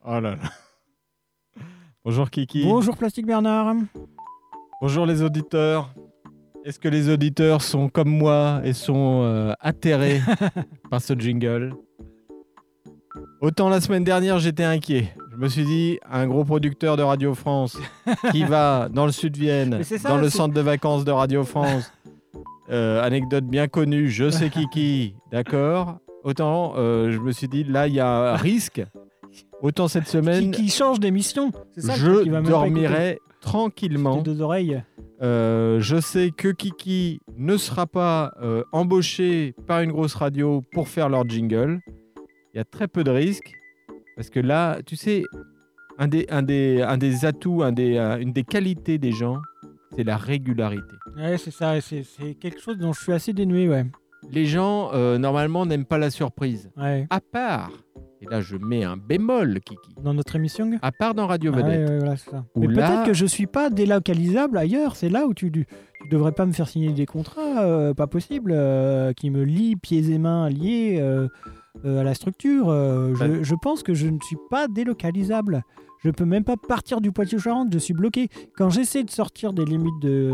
Oh là là. Bonjour Kiki. Bonjour Plastique Bernard. Bonjour les auditeurs. Est-ce que les auditeurs sont comme moi et sont atterrés par ce jingle ? Autant la semaine dernière, j'étais inquiet. Je me suis dit, un gros producteur de Radio France qui va dans le Sud-Vienne, dans le centre de vacances de Radio France, anecdote bien connue, je sais Kiki, d'accord ? Autant, je me suis dit, là, il y a un risque. Autant cette semaine, qui change d'émission. C'est ça je qui va dormirai tranquillement. Deux oreilles. Je sais que Kiki ne sera pas embauché par une grosse radio pour faire leur jingle. Il y a très peu de risques. Parce que là, tu sais, un des atouts, une des qualités des gens, c'est la régularité. Ouais, c'est ça. C'est quelque chose dont je suis assez dénué, ouais. Les gens, normalement, n'aiment pas la surprise. Ouais. À part, et là je mets un bémol, Kiki. Dans notre émission. À part dans Radio Vedette. Ouais, voilà, c'est ça. Où Mais là... peut-être que je suis pas délocalisable ailleurs. C'est là où tu devrais pas me faire signer des contrats, pas possible, qui me lient pieds et mains liés à la structure. Je pense que je ne suis pas délocalisable. Je peux même pas partir du Poitou-Charentes. Je suis bloqué. Quand j'essaie de sortir des limites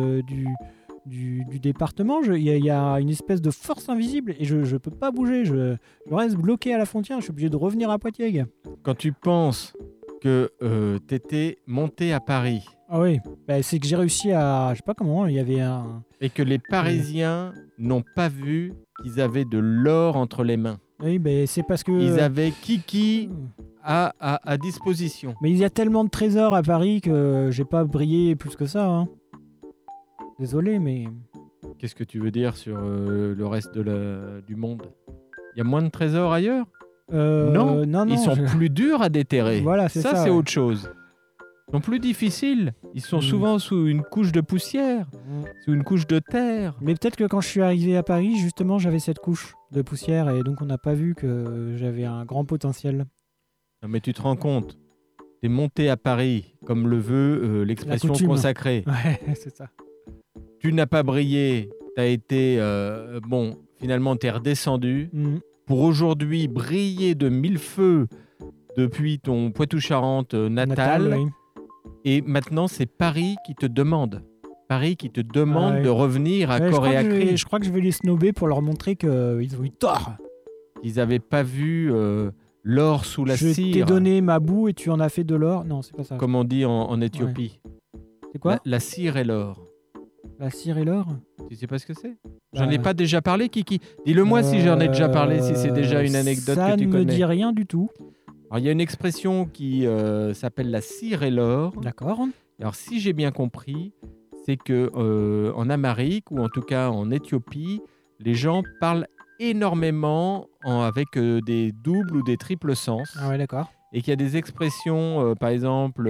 du département, il y a une espèce de force invisible et je peux pas bouger. Je reste bloqué à la frontière. Je suis obligé de revenir à Poitiers. Quand tu penses que t'étais monté à Paris. Ah oui, c'est que j'ai réussi à... Je sais pas comment, il y avait un... Et que les Parisiens n'ont pas vu qu'ils avaient de l'or entre les mains. Oui, c'est parce que... Ils avaient Kiki à disposition. Mais il y a tellement de trésors à Paris que j'ai pas brillé plus que ça. Hein. Désolé, mais... Qu'est-ce que tu veux dire sur le reste du monde ? Il y a moins de trésors ailleurs ? Non, ils sont plus durs à déterrer. Voilà, c'est ça. C'est autre chose. Ils sont plus difficiles. Ils sont souvent sous une couche de poussière, sous une couche de terre. Mais peut-être que quand je suis arrivé à Paris, justement, j'avais cette couche de poussière et donc on n'a pas vu que j'avais un grand potentiel. Non, mais tu te rends compte, t'es monté à Paris, comme le veut l'expression consacrée. Ouais, c'est ça. Tu n'as pas brillé, t'as été... finalement, t'es redescendu. Pour aujourd'hui briller de mille feux depuis ton Poitou-Charentes natal. Oui. Et maintenant, c'est Paris qui te demande. Paris qui te demande de revenir à corps et à cri. Je crois que je vais les snober pour leur montrer qu'ils ont eu tort. Ils n'avaient pas vu l'or sous la cire. Je t'ai donné ma boue et tu en as fait de l'or. Non, c'est pas ça. Comme on dit en Éthiopie. Ouais. C'est quoi ? La cire et l'or. La cire et l'or ? Tu sais pas ce que c'est ? J'en ai pas déjà parlé, Kiki ? Dis-le-moi si j'en ai déjà parlé, si c'est déjà une anecdote que tu connais. Ça ne me dit rien du tout. Alors, il y a une expression qui s'appelle la cire et l'or. D'accord. Alors, si j'ai bien compris, c'est que en Amérique, ou en tout cas en Éthiopie, les gens parlent énormément avec des doubles ou des triples sens. Ah ouais, d'accord. Et qu'il y a des expressions, par exemple...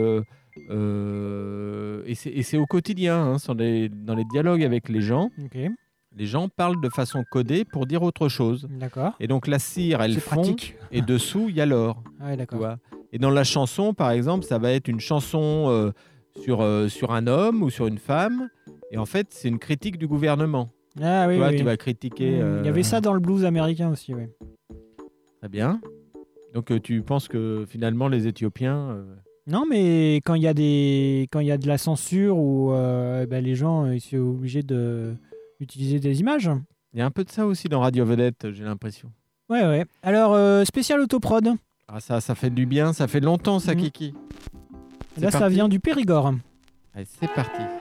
et c'est au quotidien, hein, dans les dialogues avec les gens. Okay. Les gens parlent de façon codée pour dire autre chose. D'accord. Et donc la cire, elle fond, et dessous, il y a l'or. Ah ouais, d'accord. Tu vois. Et dans la chanson, par exemple, ça va être une chanson sur un homme ou sur une femme. Et en fait, c'est une critique du gouvernement. Ah oui, tu vois, oui. Tu vas critiquer... Il y avait ça dans le blues américain aussi, oui. Très bien. Donc tu penses que finalement, les Éthiopiens... Non, mais quand il y a de la censure ou les gens ils sont obligés d'utiliser des images. Il y a un peu de ça aussi dans Radio Vedette, j'ai l'impression. Ouais. Alors, spécial autoprod. Ah, ça fait du bien, ça fait longtemps ça, Kiki. Là, ça vient du Périgord. Allez, c'est parti.